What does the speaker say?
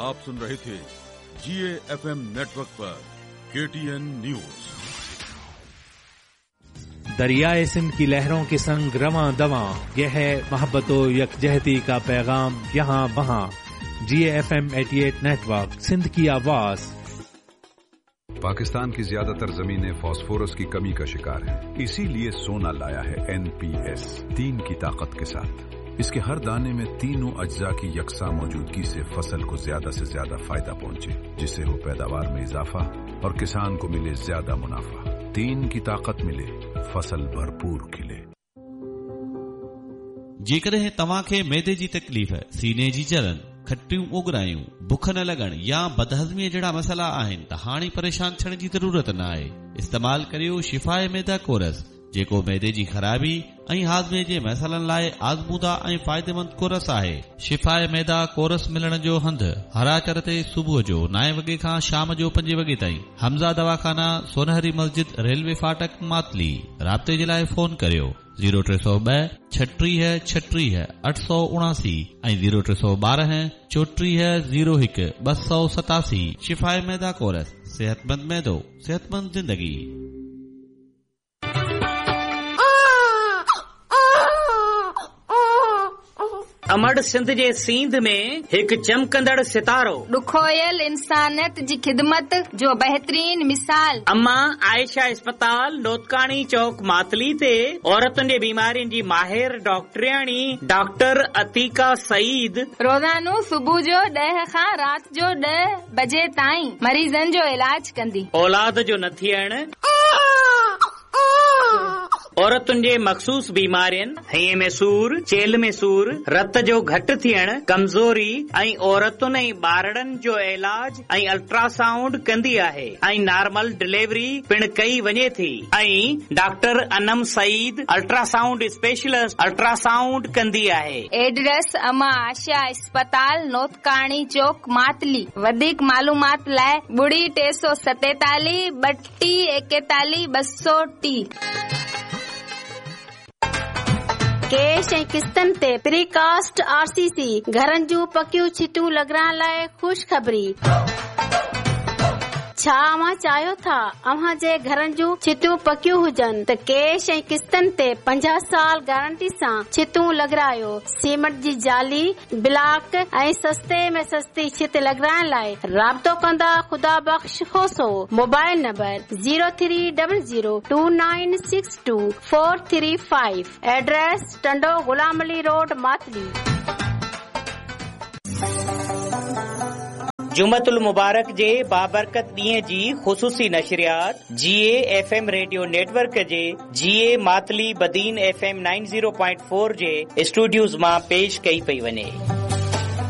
आप सुन रहे थे GAFM network पर KTN न्यूज। दरियाए सिंध की लहरों के संग रवां दवां, यह है मोहब्बतो यकजहती का पैगाम यहाँ वहाँ। GAFM 88 नेटवर्क, सिंध की आवाज। पाकिस्तान की ज्यादातर जमीनें फास्फोरस की कमी का शिकार हैं, इसीलिए सोना लाया है NPS 3 की ताकत के साथ। इसके हर दाने में तीनों अज्जा की यकसा मौजूदगी से फसल को ज्यादा से ज्यादा फायदा पहुंचे, जिससे हो पैदावार में इजाफा और किसान को मिले ज्यादा मुनाफा। 3 की ताकत मिले, फसल भरपूर खिले। जेकॾहिं तव्हांखे मैदे जी तकलीफ़, सीने जी जलन, खटियूं उगरायूं, बुख न लगण या बदहज़मीअ जहिड़ा मसला आहिनि त हाणे परेशान थियण जी ज़रूरत न आहे। इस्तेमाल करियो शिफ़ाए मैदा कोरस, जेको मैदे जी ख़राबी ऐं हाज़मे जे मसइलनि लाइ आज़मूदा ऐं फ़ाइदेमंद कोरस आहे। शिफ़ाए मैदा कोरस मिलण जो हंधि हराचर ते सुबुह जो 9 वॻे खां शाम जो 5 वॻे ताईं। हमज़ा दवाखाना, सोनहरी मस्जिद, रेलवे फाटक, मातली। राब्ते जे लाइ फ़ोन करियो 0302 36 36 879 ऐं 0312 34 01 287। शिफ़ाए मैदा कोरस, सेहतमंद मैदो, सेहतमंद जिंदगी। अमड़ सिंध जे सींध में एक चमकंदड़ सितारो, ॾुखोयल इंसानियत जी ख़िदमत जो बहितरीन मिसाल। अम्मा आयशा अस्पताल, नोतकाणी चौक, मातली ते औरतुनि जे बीमारियुनि जी माहिर डॉक्टरियाणी डॉक्टर अतीका सईद रोज़ानो सुबुह जो 10 खां रात जो 10 बजे ताईं मरीज़नि जो इलाज कंदी। औलाद जो न थियण, औरतुनि जे मखसूस बीमारियुनि, हईअ में सूर, चेल में सूर, रत जो घटि थियण, कमज़ोरी ऐं औरतुनि ऐं ॿारड़नि जो इलाज ऐं अल्ट्रासाउंड कंदी आहे ऐं नॉर्मल डिलीवरी पिण कई वञे थी। ऐं doctor Anam Saeed ultrasound specialist ultrasound कंदी आहे। एड्रेस अमा आशा अस्पताल, नोतकाणी चौक, मातली। वधीक मालूमात लाइ 347 32 230। कैश ऐं किस्तनि ते प्रीकास्ट RCC घरनि जूं पकियूं छिटियूं लॻाइण लाइ ख़ुशख़बरी। छा अव्हां चाहियो था अव्हां जे घरनि जूं छिटियूं पकियूं हुजनि त कैश ऐं किस्तनि ते 50 साल गारंटी सां छिटियूं लॻारायो। सीमेंट जी जाली, ब्लॉक ऐं सस्ते में सस्ती छित लॻाइण लाइ राब्तो कंदा ख़ुदा बख़्श खोसो। Mobile number 03002962 address Tando Ghulam Ali road, Matali. जुमतुल मुबारक जे बाबरकत ॾींहं जी ख़ुसूसी नशरियात GAFM रेडियो नेटवर्क जे GA मातली बदीन FM 90.4 जे स्टूडियोज़ मां पेश कई पई वञे।